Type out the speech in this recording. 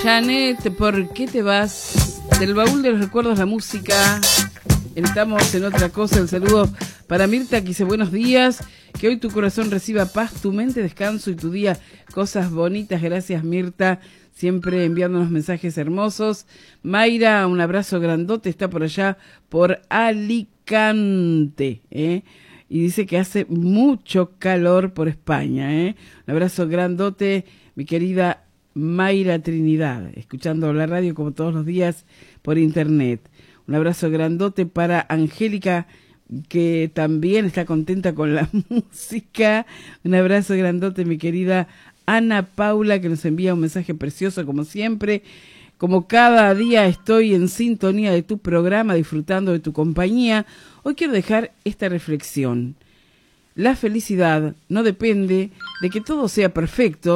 Janet, ¿por qué te vas? Del baúl de los recuerdos, la música. Estamos en otra cosa. El saludo para Mirta, que dice buenos días. Que hoy tu corazón reciba paz, tu mente descanso y tu día cosas bonitas. Gracias, Mirta. Siempre enviándonos mensajes hermosos. Mayra, un abrazo grandote. Está por allá, por Alicante, Y dice que hace mucho calor por España, Un abrazo grandote, mi querida Mayra Trinidad, escuchando la radio como todos los días por internet. Un abrazo grandote para Angélica, que también está contenta con la música. Un abrazo grandote, mi querida Ana Paula, que nos envía un mensaje precioso como siempre. Como cada día estoy en sintonía de tu programa, disfrutando de tu compañía. Hoy quiero dejar esta reflexión. La felicidad no depende de que todo sea perfecto,